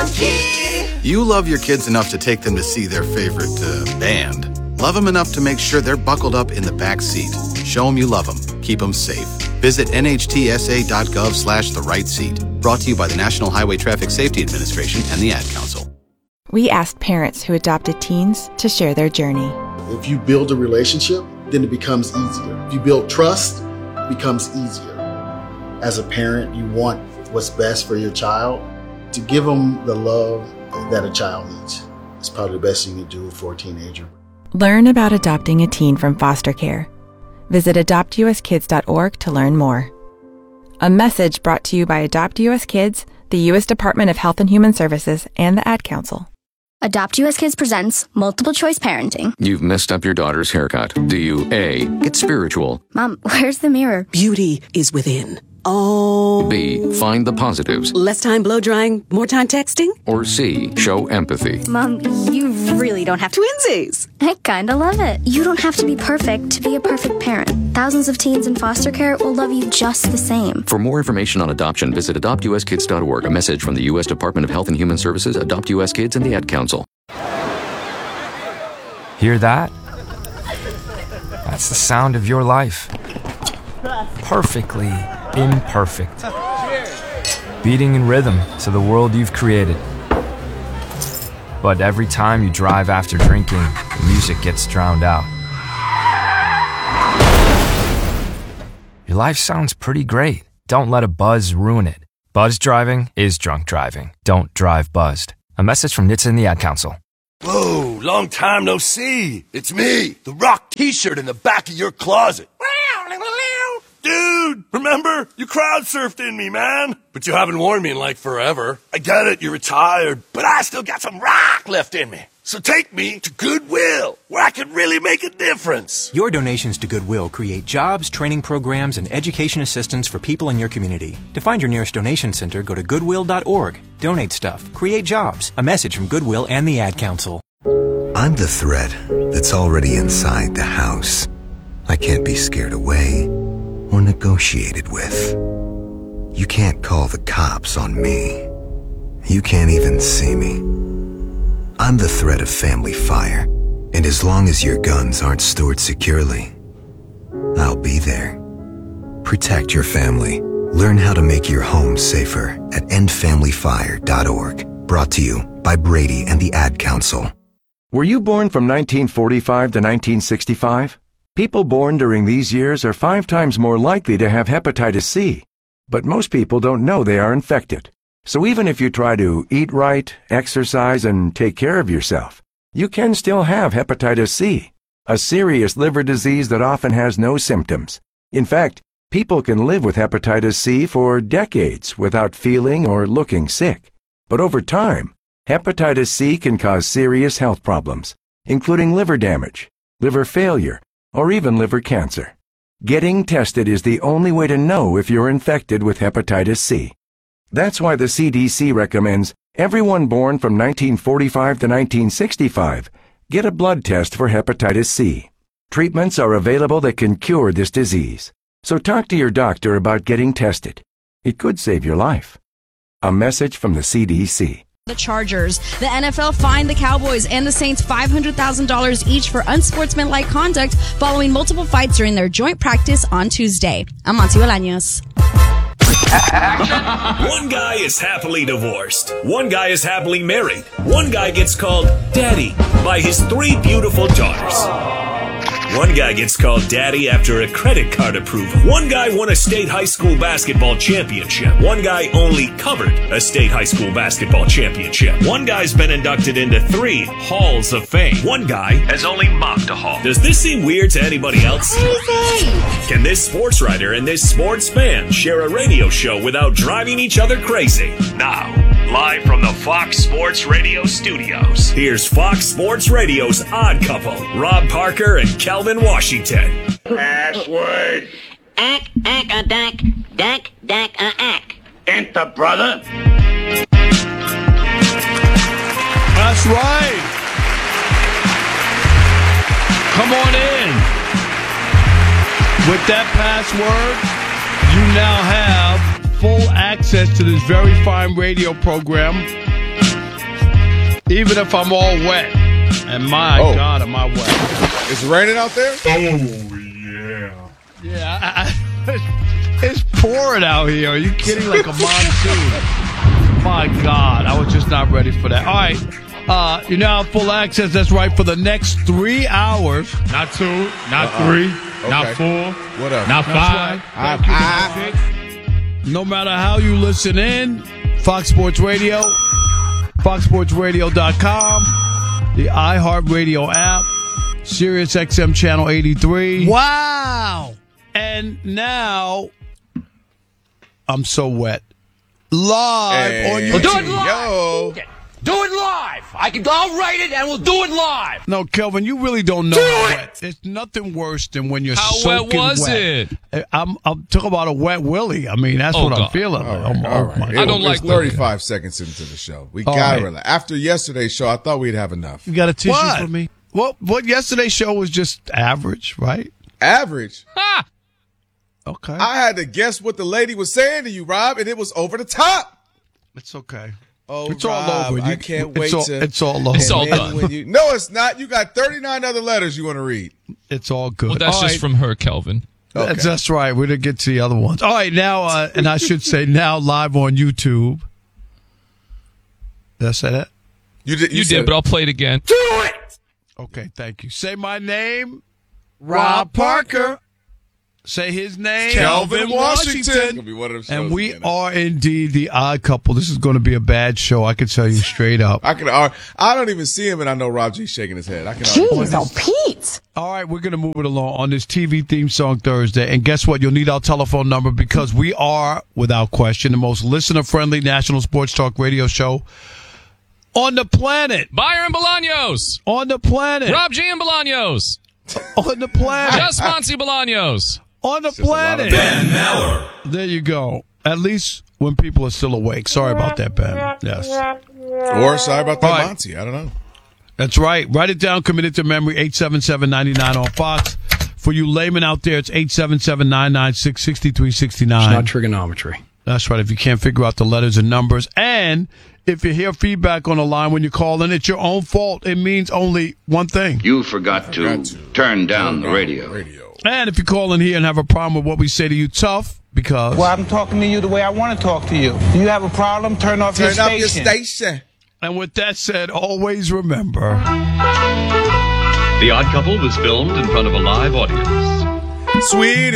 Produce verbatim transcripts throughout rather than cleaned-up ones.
Key. You love your kids enough to take them to see their favorite uh, band. Love them enough to make sure they're buckled up in the back seat. Show them you love them. Keep them safe. Visit nhtsa.gov slash the right seat. Brought to you by the National Highway Traffic Safety Administration and the Ad Council. We asked parents who adopted teens to share their journey. If you build a relationship, then it becomes easier. If you build trust, it becomes easier. As a parent, you want what's best for your child. To give them the love that a child needs is probably the best thing you can do for a teenager. Learn about adopting a teen from foster care. Visit adopt u s kids dot org to learn more. A message brought to you by Adopt U S Kids, the U S Department of Health and Human Services, and the Ad Council. Adopt U S Kids presents Multiple Choice Parenting. You've messed up your daughter's haircut. Do you A, get spiritual? Mom, where's the mirror? Beauty is within. Oh. B, find the positives. Less time blow drying, more time texting? Or C, show empathy. Mom, you really don't have to. Twinsies! I kinda love it. You don't have to be perfect to be a perfect parent. Thousands of teens in foster care will love you just the same. For more information on adoption, visit adopt u s kids dot org. A message from the U S Department of Health and Human Services, Adopt U S Kids, and the Ad Council. Hear that? That's the sound of your life. Perfectly imperfect. Beating in rhythm to the world you've created. But every time you drive after drinking, the music gets drowned out. Your life sounds pretty great. Don't let a buzz ruin it. Buzz driving is drunk driving. Don't drive buzzed. A message from N H T S A and the Ad Council. Whoa, long time no see. It's me, the Rock t-shirt in the back of your closet. Dude, remember? You crowd surfed in me, man. But you haven't worn me in like forever. I get it, you're retired, but I still got some rock left in me. So take me to Goodwill, where I can really make a difference. Your donations to Goodwill create jobs, training programs, and education assistance for people in your community. To find your nearest donation center, go to goodwill dot org. Donate stuff. Create jobs. A message from Goodwill and the Ad Council. I'm the threat that's already inside the house. I can't be scared away or negotiated with. You can't call the cops on me. You can't even see me. I'm the threat of family fire, and as long as your guns aren't stored securely, I'll be there. Protect your family. Learn how to make your home safer at end family fire dot org. Brought to you by Brady and the Ad Council. Were you born from nineteen forty-five to nineteen sixty-five? People born during these years are five times more likely to have hepatitis C, but most people don't know they are infected. So even if you try to eat right, exercise, and take care of yourself, you can still have hepatitis C, a serious liver disease that often has no symptoms. In fact, people can live with hepatitis C for decades without feeling or looking sick. But over time, hepatitis C can cause serious health problems, including liver damage, liver failure, or even liver cancer. Getting tested is the only way to know if you're infected with hepatitis C. That's why the C D C recommends everyone born from nineteen forty-five to nineteen sixty-five get a blood test for hepatitis C. Treatments are available that can cure this disease. So talk to your doctor about getting tested. It could save your life. A message from the C D C. The Chargers. The N F L fined the Cowboys and the Saints five hundred thousand dollars each for unsportsmanlike conduct following multiple fights during their joint practice on Tuesday. I'm Monty Bolaños. One guy is happily divorced. One guy is happily married. One guy gets called Daddy by his three beautiful daughters. One guy gets called Daddy after a credit card approval. One guy won a state high school basketball championship. One guy only covered a state high school basketball championship. One guy's been inducted into three halls of fame. One guy has only mopped a hall. Does this seem weird to anybody else? Can this sports writer and this sports fan share a radio show without driving each other crazy? Now, live from the Fox Sports Radio studios, here's Fox Sports Radio's odd couple, Rob Parker and Calvin Washington. Password. Ack, ack, a dack, dack, dack, a ack. Enter, brother. That's right. Come on in. With that password, you now have full access to this very fine radio program even if I'm all wet. And my Oh. God, am I wet. It's raining out there? Oh, yeah. Yeah, I, I, it's pouring out here. Are you kidding? Like a monsoon. My God, I was just not ready for that. All right, uh, you now have full access. That's right, for the next three hours. Not two, not Uh-uh. three, Okay. not four, What up? not five. Right. Thank you, Magic. No matter how you listen in, Fox Sports Radio, fox sports radio dot com, the iHeartRadio app, Sirius X M Channel eighty-three. Wow. And now, I'm so wet. Live Hey, on hey, YouTube. do it live. Yo. Do it live. I can. I'll write it, and we'll do it live. No, Kelvin, you really don't know Do how it. wet. There's nothing worse than when you're How soaking wet was wet. it? I'm, I'm talking about a wet willy. I mean, that's Oh, what I'm God. feeling. All like. right, Oh, all oh, right. my It I don't was like thirty-five seconds into the show. We All got to right. relax. After yesterday's show, I thought we'd have enough. You got a tissue What? for me? Well, what yesterday's show was just average, right? Average. Ha! Okay. I had to guess what the lady was saying to you, Rob, and it was over the top. It's okay. Oh, It's Rob, all over. You- I can't wait it's all, to. It's all over. It's all and then done. when you- no, it's not. You got thirty-nine other letters you want to read. It's all good. Well, that's All just right. from her, Kelvin. That's, Okay. that's right. We didn't get to the other ones. All right, now, uh, and I should say now live on YouTube. Did I say that? You did. You, said- did, but I'll play it again. Do it. Okay, thank you. Say my name. Rob Parker. Say his name. Kelvin Washington. Gonna be one of them shows And we again. are indeed the odd couple. This is going to be a bad show. I can tell you straight up. I can. uh, I don't even see him, and I know Rob G's shaking his head. I can. Jeez, oh, Pete. All right, we're going to move it along on this T V theme song Thursday. And guess what? You'll need our telephone number because we are, without question, the most listener-friendly national sports talk radio show on the planet. Byron Bolaños. On the planet. Rob G and Bolaños. On the planet. Just Monty Bolaños. On the planet. Ben Maller. There you go. At least when people are still awake. Sorry about that, Ben. Yes. Or sorry about that, All right. Monty. I don't know. That's right. Write it down. Commit it to memory. eight seven seven, nine nine on Fox. For you laymen out there, it's eight seven seven, nine nine six, six three six nine. It's not trigonometry. That's right. If you can't figure out the letters and numbers. And if you hear feedback on the line when you call in, it's your own fault. It means only one thing. You forgot to turn down the radio. And if you call in here and have a problem with what we say to you, tough, because... Well, I'm talking to you the way I want to talk to you. Do you have a problem? Turn off Turn your off your station. station. And with that said, always remember... The Odd Couple was filmed in front of a live audience. Sweet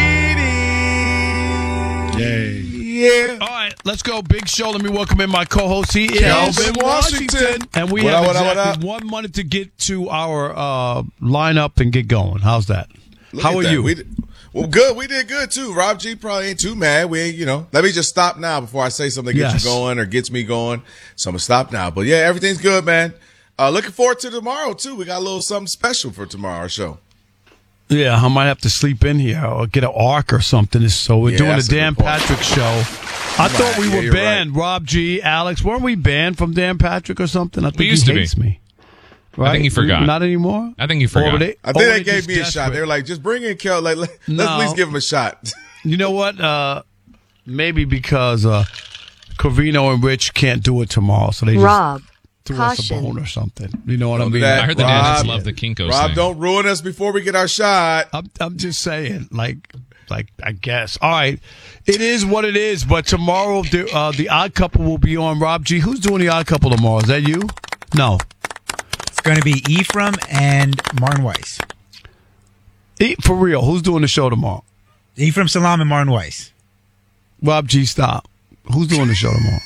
Yay. Yeah. All right, let's go. Big show. Let me welcome in my co-host. He is Kelvin Washington. And we What have up, what up, what exactly one minute to get to our uh, lineup and get going. How's that? Look How at are that. you? We did, well, good. We did good too. Rob G probably ain't too mad. We ain't, you know. Let me just stop now before I say something that gets Yes. you going or gets me going. So I'm gonna stop now. But yeah, everything's good, man. Uh, looking forward to tomorrow too. We got a little something special for tomorrow's show. Yeah, I might have to sleep in here or get an arc or something. So we're Yeah, doing a that's a Dan good point. Patrick show. I Right, thought we yeah, were you're banned. Rob G, Alex, weren't we banned from Dan Patrick or something? I think used he to be. hates me. I Right? think he forgot. Not anymore? I think you Or forgot. were they- I or think were they gave just me a shot. desperate? They were like, just bring in Kel. Like, let, No. let's at least give him a shot. You know what? Uh, maybe because uh, Covino and Rich can't do it tomorrow, so they just Rob, threw us a caution. bone or something. You know what I Don't mean? do that. I heard the Rob, Dads love the Kinko's Rob, thing. don't ruin us before we get our shot. I'm, I'm just saying, like, like I guess. All right, it is what it is. But tomorrow, the uh, the Odd Couple will be on. Rob G, who's doing the Odd Couple tomorrow? Is that you? No, It's going to be Ephraim and Martin Weiss. E- for real. Who's doing the show tomorrow? Ephraim Salam and Martin Weiss. Rob G, stop. Who's doing the show tomorrow?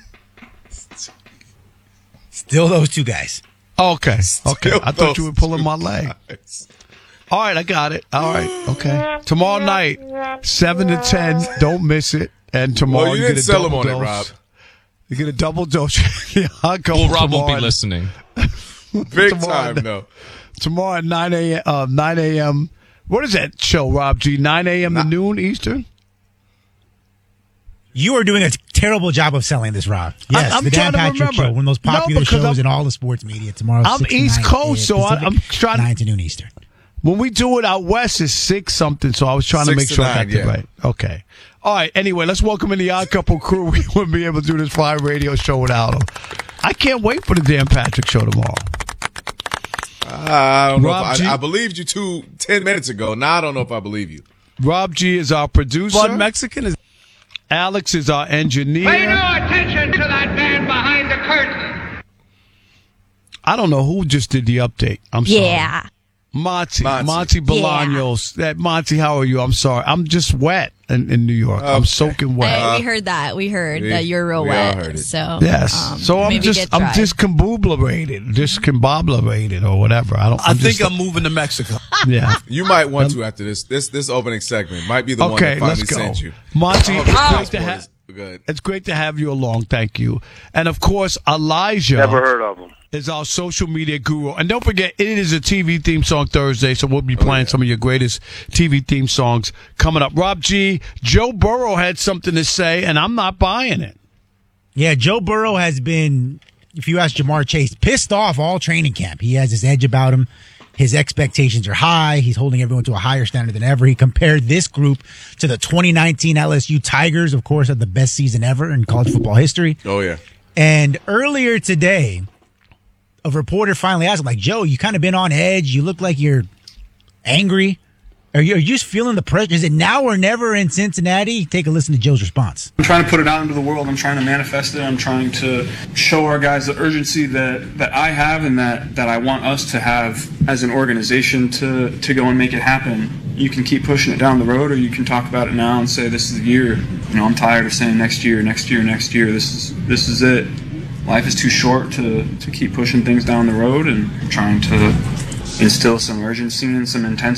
Still those two guys. Okay, okay. Still I thought you those were pulling my two leg. guys. All right, I got it. All right, okay. Tomorrow night, seven to ten. Don't miss it. And tomorrow Well, you you didn't get a sell double him on dose. it, Rob. You get a double dose. Yeah, I'll go Well, Rob won't tomorrow be at- listening. Big Tomorrow- time, though. Tomorrow at nine a.m. Uh, nine a.m. What is that show, Rob G? nine a.m. to noon Eastern? You are doing a terrible job of selling this, Rob. Yes, I'm the Dan trying to Patrick remember. Show, one of the most No, popular because shows I'm- in all the sports media. Tomorrow, I'm six to East nine, Coast, uh, so I- Pacific, I'm trying- nine to noon Eastern. When we do it out west, it's six something, so I was trying to Six make to sure I nine, got it yeah. right. Okay. All right, anyway, let's welcome in the Odd Couple crew. We wouldn't be able to do this fine radio show without them. I can't wait for the Dan Patrick Show tomorrow. I don't know. Rob If G- I, I believed you two ten minutes ago. Now I don't know if I believe you. Rob G is our producer. Bud Mexican is. Alex is our engineer. Pay no attention to that man behind the curtain. I don't know who just did the update. I'm sorry. Yeah. Monty, Monty. Monty Bolaños. That Monty, how are you? I'm sorry. I'm just wet in, in New York. I'm Okay. soaking wet. Hey, we heard that. We heard we- that you're real we all wet. heard it. So Yes. um, so I'm maybe just get I'm dry. discombobulated, discombobulated or whatever. I don't. I I'm think just, I'm moving to Mexico. Yeah. You might want to after this. This this opening segment might be the one Okay, that finally let's go. sent you. Monty, I hope it's the great to passport have. is good. It's great to have you along. Thank you. And of course, Elijah. Never heard of him. Is our social media guru. And don't forget, it is a T V theme song Thursday, so we'll be playing some of your greatest T V theme songs coming up. Rob G, Joe Burrow had something to say, and I'm not buying it. Yeah, Joe Burrow has been, if you ask Jamar Chase, pissed off all training camp. He has this edge about him. His expectations are high. He's holding everyone to a higher standard than ever. He compared this group to the twenty nineteen L S U Tigers, of course, had the best season ever in college football history. Oh, yeah. And earlier today, a reporter finally asked him, like, Joe, you kind of been on edge. You look like you're angry. Are you, are you just feeling the pressure? Is it now or never in Cincinnati? Take a listen to Joe's response. I'm trying to put it out into the world. I'm trying to manifest it. I'm trying to show our guys the urgency that, that I have and that, that I want us to have as an organization to, to go and make it happen. You can keep pushing it down the road, or you can talk about it now and say this is the year. You know, I'm tired of saying next year, next year, next year. This is this is it. Life is too short to, to keep pushing things down the road, and I'm trying to instill some urgency and some intensity